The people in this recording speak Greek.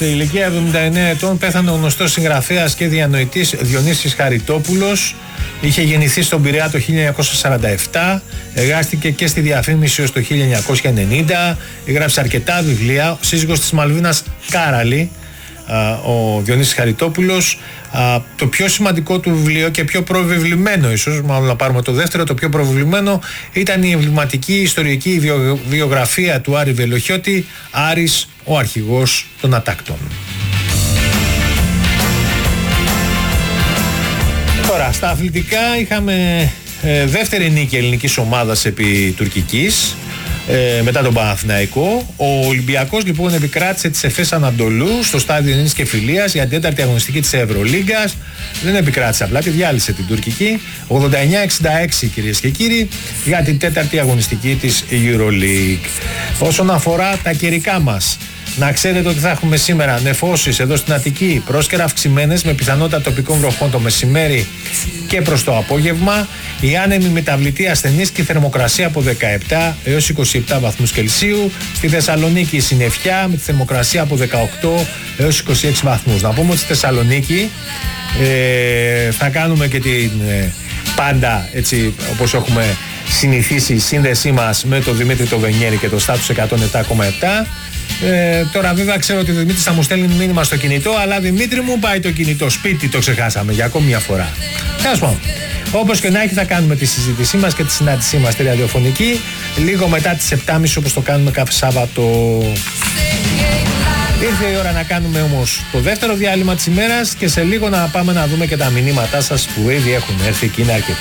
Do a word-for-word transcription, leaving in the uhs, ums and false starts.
Σε ηλικία εβδομήντα εννέα ετών πέθανε ο γνωστός συγγραφέας και διανοητής Διονύσης Χαριτόπουλος. Είχε γεννηθεί στον Πειραιά το χίλια εννιακόσια σαράντα επτά, εργάστηκε και στη διαφήμιση ως το χίλια εννιακόσια ενενήντα, έγραψε αρκετά βιβλία. Ο σύζυγος της Μαλβίνας Κάραλη, ο Διονύσης Χαριτόπουλος. Το πιο σημαντικό του βιβλίο και πιο προβεβλημένο, ίσως, μάλλον να πάρουμε το δεύτερο, το πιο προβεβλημένο, ήταν η εμβληματική ιστορική βιο, βιογραφία του Άρη Βελοχιώτη, Άρης, ο αρχηγός των Ατάκτων. Τώρα, στα αθλητικά είχαμε ε, δεύτερη νίκη ελληνικής ομάδας επί τουρκικής, ε, μετά τον Παναθηναϊκό. Ο Ολυμπιακός λοιπόν επικράτησε της Εφές Ανατολού στο στάδιο Ειρήνης και Φιλίας για την τέταρτη αγωνιστική της Ευρωλίγκας. Δεν επικράτησε απλά, τη διάλυσε την τουρκική ογδόντα εννέα εξήντα έξι, κυρίες και κύριοι, για την τέταρτη αγωνιστική της EuroLeague. Όσον αφορά τα καιρικά μας, να ξέρετε ότι θα έχουμε σήμερα νεφώσεις εδώ στην Αττική, πρόσκαιρα αυξημένες με πιθανότητα τοπικών βροχών το μεσημέρι και προς το απόγευμα. Η άνεμη μεταβλητή ασθενής και η θερμοκρασία από δεκαεπτά έως είκοσι επτά βαθμούς Κελσίου. Στη Θεσσαλονίκη η συννεφιά με τη θερμοκρασία από δεκαοκτώ έως είκοσι έξι βαθμούς. Να πούμε ότι στη Θεσσαλονίκη ε, θα κάνουμε και την ε, πάντα, έτσι όπως έχουμε συνηθίσει, η σύνδεσή μας με τον Δημήτρη το Βενιέρη και το Στάτους εκατόν επτά κόμμα επτά. Ε, τώρα βέβαια ξέρω ότι ο Δημήτρης θα μου στέλνει μήνυμα στο κινητό, αλλά Δημήτρη μου πάει το κινητό σπίτι, το ξεχάσαμε για ακόμη μια φορά. Τέλος πάντων, όπως και να έχει, θα κάνουμε τη συζήτησή μας και τη συνάντησή μας στη ραδιοφωνική λίγο μετά τις επτά και μισή, όπως το κάνουμε κάθε Σάββατο. Ήρθε η ώρα να κάνουμε όμως το δεύτερο διάλειμμα της ημέρας και σε λίγο να πάμε να δούμε και τα μηνύματά σας που ήδη έχουν έρθει και είναι αρκετά.